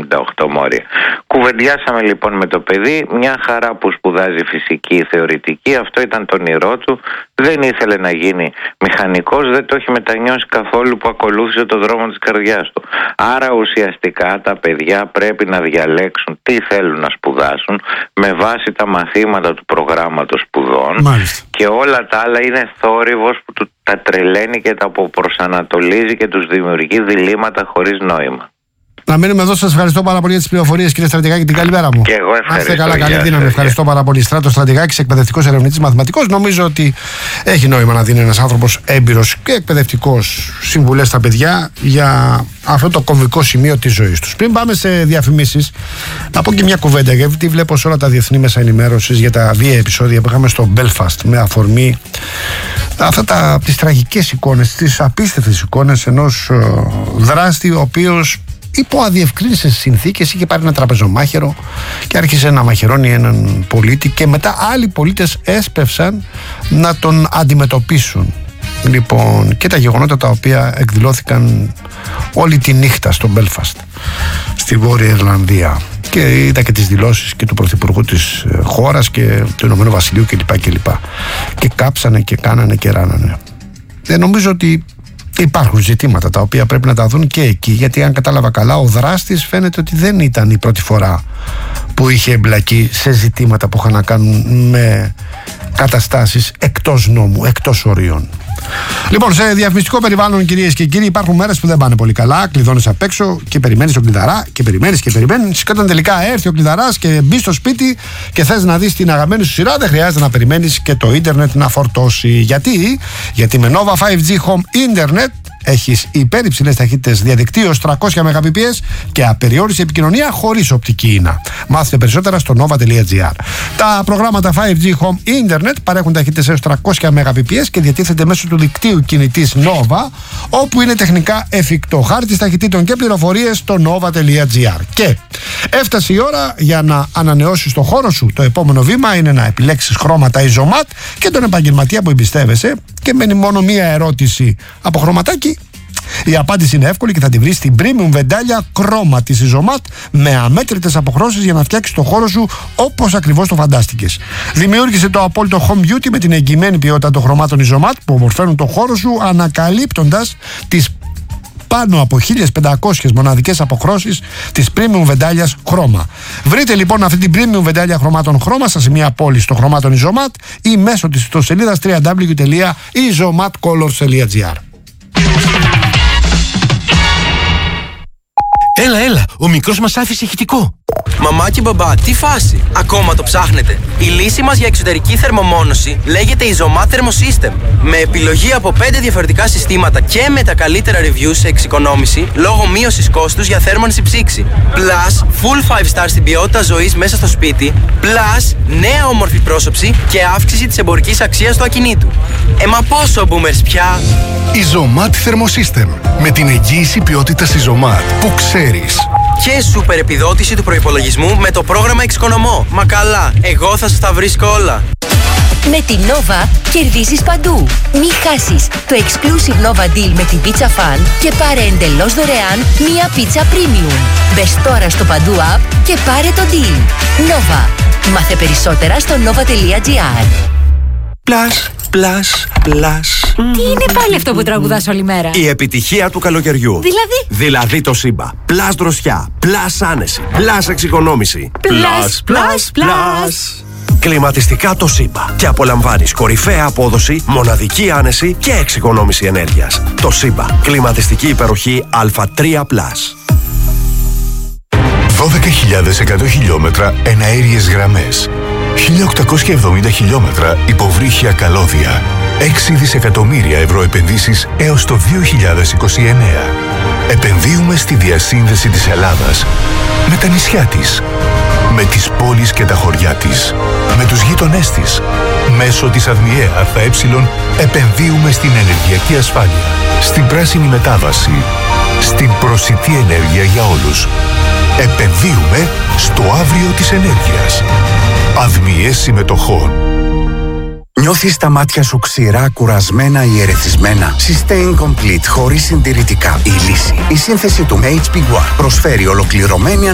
78 μόρια. Κουβεντιάσαμε λοιπόν με το παιδί, μια χαρά που σπουδάζει φυσική, θεωρητική, αυτό ήταν το όνειρό του, δεν ήθελε να γίνει μηχανικός, δεν το έχει μετανιώσει καθόλου που ακολούθησε το δρόμο της καρδιάς του. Άρα ουσιαστικά τα παιδιά πρέπει να διαλέξουν τι θέλουν να σπουδάσουν με βάση τα μαθήματα του προγράμματος σπουδών. Μάλιστα. Και όλα τα άλλα είναι θόρυβος που τα τρελαίνει και τα αποπροσανατολίζει και τους δημιουργεί διλήμματα χωρίς νόημα. Να μείνουμε εδώ. Σας ευχαριστώ πάρα πολύ για τις πληροφορίες, κύριε Στρατηγάκη. Την καλημέρα μου. Και εγώ ευχαριστώ. Άστε καλά, καλή δύναμη. Ευχαριστώ πάρα πολύ. Στράτος Στρατηγάκης, εκπαιδευτικός ερευνητής μαθηματικός. Νομίζω ότι έχει νόημα να δίνει ένας άνθρωπος έμπειρος και εκπαιδευτικός συμβουλές στα παιδιά για αυτό το κομβικό σημείο της ζωής τους. Πριν πάμε σε διαφημίσεις, να πω και μια κουβέντα, γιατί βλέπω σε όλα τα διεθνή μέσα ενημέρωσης για τα βία επεισόδια που είχαμε στο Belfast με αφορμή τις τραγικές εικόνες, τις απίστευτες εικόνες ενός δράστη ο οποίος υπό αδιευκρίνητες συνθήκες είχε πάρει ένα τραπεζομάχαιρο και άρχισε να μαχαιρώνει έναν πολίτη και μετά άλλοι πολίτες έσπευσαν να τον αντιμετωπίσουν. Λοιπόν, και τα γεγονότα τα οποία εκδηλώθηκαν όλη τη νύχτα στο Belfast, στη Βόρεια Ιρλανδία, και είδα και τις δηλώσεις και του Πρωθυπουργού της χώρας και του Ηνωμένου Βασιλείου κλπ. Και κάψανε και κάνανε και ράνανε. Νομίζω ότι υπάρχουν ζητήματα τα οποία πρέπει να τα δουν και εκεί, γιατί αν κατάλαβα καλά, ο δράστης φαίνεται ότι δεν ήταν η πρώτη φορά που είχε εμπλακεί σε ζητήματα που είχαν να κάνουν με καταστάσεις εκτός νόμου, εκτός ορίων. Λοιπόν, σε διαφημιστικό περιβάλλον, κυρίες και κύριοι, υπάρχουν μέρες που δεν πάνε πολύ καλά. Κλειδώνεις απ' έξω και περιμένεις τον κλειδαρά και περιμένεις και περιμένεις. Και όταν τελικά έρθει ο κλειδαράς και μπει στο σπίτι και θες να δεις την αγαπημένη σου σειρά, δεν χρειάζεται να περιμένεις και το ίντερνετ να φορτώσει. Γιατί με Nova 5G Home Internet έχεις υπερυψηλές ταχύτητες διαδικτύου 300 Mbps και απεριόριστη επικοινωνία χωρίς οπτική ίνα. Μάθετε περισσότερα στο nova.gr. Τα προγράμματα 5G Home Internet παρέχουν ταχύτητες έως 300 Mbps και διατίθεται μέσω του δικτύου κινητής Nova, όπου είναι τεχνικά εφικτό. Χάρτης ταχυτήτων και πληροφορίες στο nova.gr. Και έφτασε η ώρα για να ανανεώσεις το χώρο σου. Το επόμενο βήμα είναι να επιλέξεις χρώματα Isomat και τον επαγγελματία που εμπιστεύεσαι, και μένει μόνο μία ερώτηση από χρωματάκι. Η απάντηση είναι εύκολη και θα τη βρεις στην premium βεντάλια Chroma της Isomat με αμέτρητες αποχρώσεις για να φτιάξεις το χώρο σου όπως ακριβώς το φαντάστηκες. Δημιούργησε το απόλυτο home beauty με την εγγυημένη ποιότητα των χρωμάτων Isomat που ομορφαίνουν το χώρο σου, ανακαλύπτοντας τις πάνω από 1500 μοναδικές αποχρώσεις της premium βεντάλιας Chroma. Βρείτε λοιπόν αυτή την premium βεντάλια χρωμάτων Chroma στα σημεία πώλησης των χρωμάτων Isomat ή μέσω της ιστοσελίδας www.isomatcolors.gr. Έλα, ο μικρός μας άφησε ηχητικό. Μαμά και μπαμπά, τι φάση, ακόμα το ψάχνετε? Η λύση μας για εξωτερική θερμομόνωση λέγεται Isomat Thermosystem. Με επιλογή από 5 διαφορετικά συστήματα και με τα καλύτερα reviews σε εξοικονόμηση λόγω μείωσης κόστους για θέρμανση ψήξη. Plus, full 5 star στην ποιότητα ζωής μέσα στο σπίτι. Plus, νέα όμορφη πρόσωψη και αύξηση της εμπορικής αξίας του ακινήτου. Μα πόσο boomers πια? Isomat Thermosystem. Με την εγγύηση ποιότητας Isomat που ξέρεις. Και σούπερ επιδότηση του προϋπολογισμού με το πρόγραμμα Εξοικονομώ. Μα καλά, εγώ θα σας τα βρίσκω όλα. Με την Nova κερδίζεις παντού. Μη χάσεις το exclusive Nova Deal με την Pizza Fan και πάρε εντελώς δωρεάν μία πίτσα premium. Μπες τώρα στο Παντού app και πάρε το deal. Nova. Μάθε περισσότερα στο nova.gr. Plus. Τι είναι πάλι αυτό που τραγουδάς όλη μέρα? Η επιτυχία του καλοκαιριού. Δηλαδή το Σύμπα. Plus δροσιά. Plus άνεση. Plus εξοικονόμηση. Plus. Κλιματιστικά το Σύμπα. Και απολαμβάνεις κορυφαία απόδοση, μοναδική άνεση και εξοικονόμηση ενέργειας. Το Σύμπα. Κλιματιστική υπεροχή Α3+. 12.100 χιλιόμετρα εναέριες γραμμές, 1.870 χιλιόμετρα υποβρύχια καλώδια, 6 δισεκατομμύρια ευρώ επενδύσεις έως το 2029. Επενδύουμε στη διασύνδεση της Ελλάδας με τα νησιά της, με τις πόλεις και τα χωριά της, με τους γείτονές της. Μέσω της ΑΔΜΙΕ ΑΕ επενδύουμε στην ενεργειακή ασφάλεια, στην πράσινη μετάβαση, στην προσιτή ενέργεια για όλους. Επενδύουμε στο αύριο της ενέργειας. ΑΔΜΙΕ Συμμετοχών. Νιώθεις τα μάτια σου ξηρά, κουρασμένα ή ερεθισμένα? Sustain Complete χωρίς συντηρητικά. Η λύση. Η σύνθεση του HP One προσφέρει ολοκληρωμένη